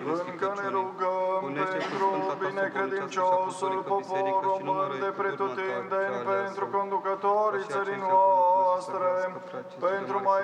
Încă ne rugăm pentru binecredinciosul popor român de pretutindeni, pentru conducătorii țării noastre, pentru mai